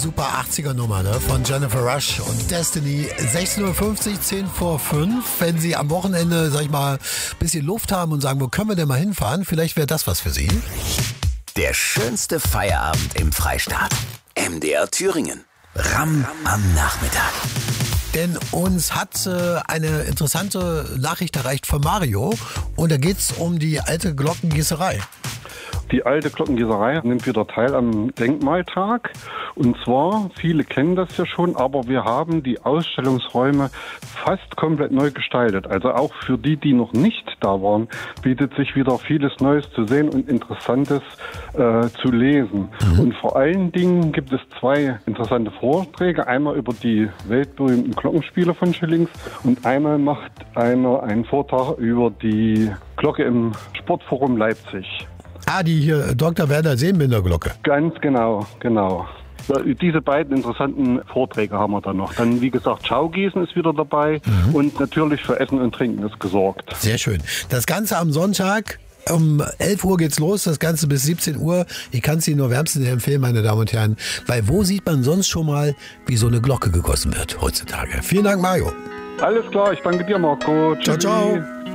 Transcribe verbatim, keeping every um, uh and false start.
super achtziger-Nummer, ne? Von Jennifer Rush und Destiny. sechzehn Uhr fünfzig, zehn vor fünf. Wenn Sie am Wochenende, sag ich mal, ein bisschen Luft haben und sagen, wo können wir denn mal hinfahren? Vielleicht wäre das was für Sie. Der schönste Feierabend im Freistaat. M D R Thüringen. Ram am Nachmittag. Denn uns hat äh, eine interessante Nachricht erreicht von Mario. Und da geht es um die alte Glockengießerei. Die alte Glockengießerei nimmt wieder teil am Denkmaltag. Und zwar, viele kennen das ja schon, aber wir haben die Ausstellungsräume fast komplett neu gestaltet. Also auch für die, die noch nicht da waren, bietet sich wieder vieles Neues zu sehen und Interessantes äh, zu lesen. Mhm. Und vor allen Dingen gibt es zwei interessante Vorträge. Einmal über die weltberühmten Glockenspiele von Schillings und einmal macht einer einen Vortrag über die Glocke im Sportforum Leipzig. Ah, die hier Doktor Werner Sehbehinderglocke. Ganz genau, genau. Diese beiden interessanten Vorträge haben wir dann noch. Dann, wie gesagt, Schaugießen ist wieder dabei mhm. und natürlich für Essen und Trinken ist gesorgt. Sehr schön. Das Ganze am Sonntag. Um elf Uhr geht's los, das Ganze bis siebzehn Uhr. Ich kann es Ihnen nur wärmstens empfehlen, meine Damen und Herren. Weil wo sieht man sonst schon mal, wie so eine Glocke gegossen wird heutzutage? Vielen Dank, Mario. Alles klar, ich danke dir, Marco. Ciao, ciao.